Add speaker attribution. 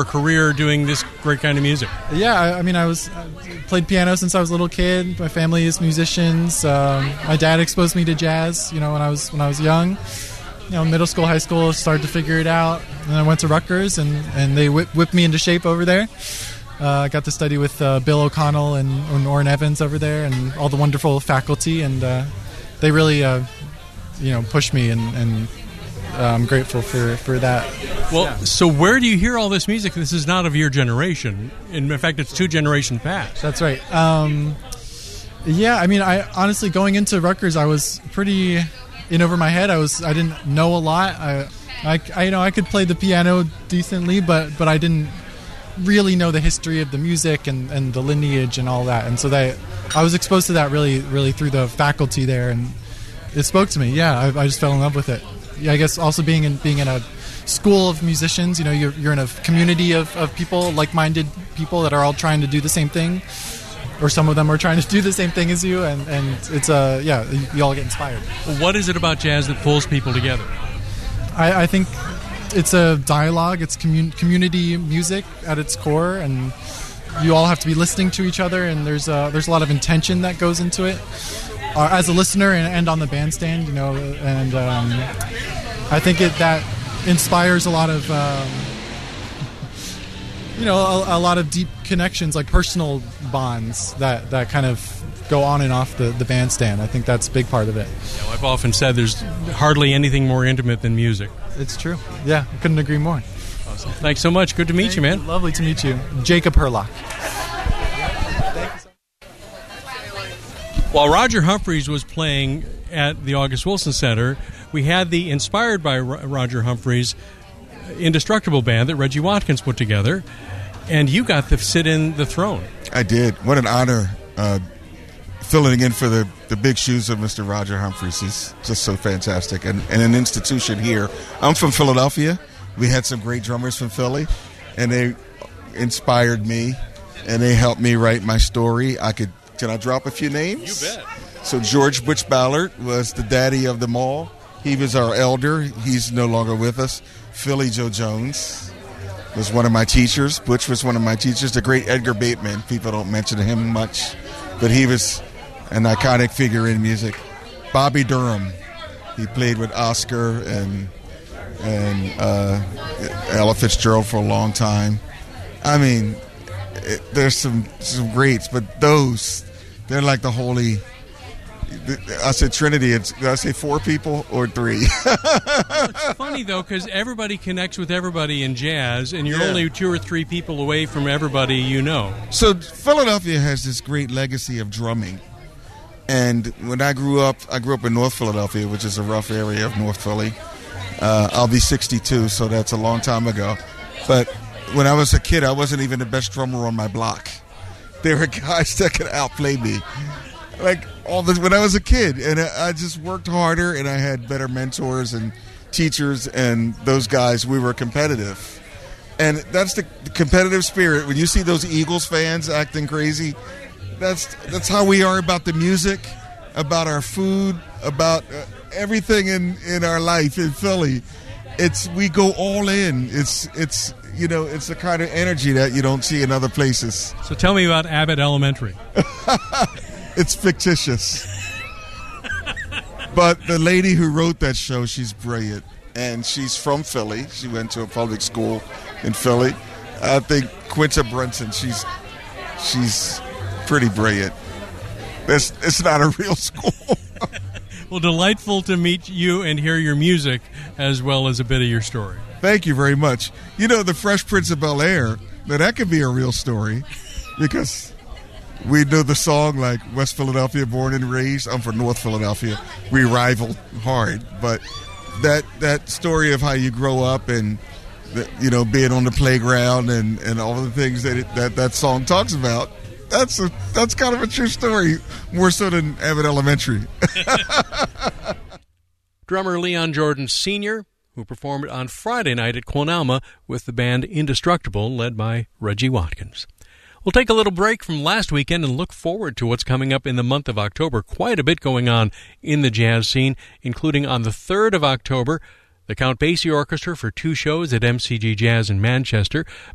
Speaker 1: career doing this great kind of music?
Speaker 2: Yeah, I played piano since I was a little kid. My family is musicians. My dad exposed me to jazz, when I was young. Middle school, high school, started to figure it out. And I went to Rutgers, and they whipped me into shape over there. I got to study with Bill O'Connell and Orrin Evans over there, and all the wonderful faculty, and they really, pushed me, and I'm grateful for that.
Speaker 1: Well,
Speaker 2: yeah.
Speaker 1: So where do you hear all this music? This is not of your generation. In fact, it's 2 generations past.
Speaker 2: That's right. I honestly, going into Rutgers, I was pretty in over my head. I didn't know a lot. I could play the piano decently, but I didn't really know the history of the music and the lineage and all that. And so I was exposed to that really, really through the faculty there, and it spoke to me. Yeah, I just fell in love with it. Yeah, I guess also being in a school of musicians, you're in a community of people, like-minded people that are all trying to do the same thing, or some of them are trying to do the same thing as you, and it's you all get inspired.
Speaker 1: Well, what is it about jazz that pulls people together?
Speaker 2: I think it's a dialogue. It's community music at its core, and you all have to be listening to each other, and there's a lot of intention that goes into it. As a listener and on the bandstand, and I think that inspires a lot of, a lot of deep connections, like personal bonds that kind of go on and off the bandstand. I think that's a big part of it.
Speaker 1: I've often said there's hardly anything more intimate than music.
Speaker 2: It's true. Yeah, I couldn't agree more.
Speaker 1: Awesome. Thanks so much. Good to meet you, man.
Speaker 2: Lovely to meet you. Jacob Herlock.
Speaker 1: While Roger Humphries was playing at the August Wilson Center, we had the Inspired by Roger Humphries Indestructible Band that Reggie Watkins put together, and you got to sit in the throne.
Speaker 3: I did. What an honor filling in for the big shoes of Mr. Roger Humphries. He's just so fantastic, and an institution here. I'm from Philadelphia. We had some great drummers from Philly, and they inspired me, and they helped me write my story. Can I drop a few names?
Speaker 1: You bet.
Speaker 3: So George Butch Ballard was the daddy of them all. He was our elder. He's no longer with us. Philly Joe Jones was one of my teachers. Butch was one of my teachers. The great Edgar Bateman. People don't mention him much, but he was an iconic figure in music. Bobby Durham. He played with Oscar and Ella Fitzgerald for a long time. I mean, there's some greats, but they're like the holy. I said Trinity. Did I say 4 people or 3?
Speaker 1: It's funny, though, because everybody connects with everybody in jazz, and you're only 2 or 3 people away from everybody you know.
Speaker 3: So Philadelphia has this great legacy of drumming. And when I grew up in North Philadelphia, which is a rough area of North Philly. I'll be 62, so that's a long time ago. But when I was a kid, I wasn't even the best drummer on my block. There were guys that could outplay me. When I was a kid, and I just worked harder, and I had better mentors and teachers, and those guys, we were competitive. And that's the competitive spirit. When you see those Eagles fans acting crazy, that's how we are about the music, about our food, about everything in our life in Philly. We go all in. It's the kind of energy that you don't see in other places.
Speaker 1: So tell me about Abbott Elementary.
Speaker 3: It's fictitious. But the lady who wrote that show, she's brilliant. And she's from Philly. She went to a public school in Philly. I think Quinta Brunson, she's pretty brilliant. It's not a real school.
Speaker 1: Well, delightful to meet you and hear your music as well as a bit of your story.
Speaker 3: Thank you very much. The Fresh Prince of Bel-Air, now that could be a real story because we know the song like West Philadelphia, born and raised. I'm from North Philadelphia. We rival hard. But that story of how you grow up and, being on the playground and all the things that song talks about, that's kind of a true story, more so than Abbott Elementary.
Speaker 1: Drummer Leon Jordan Sr., who performed on Friday night at Quon-Alma with the band Indestructible, led by Reggie Watkins. We'll take a little break from last weekend and look forward to what's coming up in the month of October. Quite a bit going on in the jazz scene, including on the 3rd of October, the Count Basie Orchestra for 2 shows at MCG Jazz in Manchester,